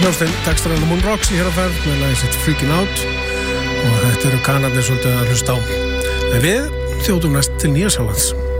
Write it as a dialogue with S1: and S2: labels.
S1: Hljómsveitin Dexter and the Moon Rocks í hér að ferð með lagið sitt Freaking Out og þetta eru Kanarnir svolítið að hlusta á. En við þjótum næst til Nýja-Sjálands.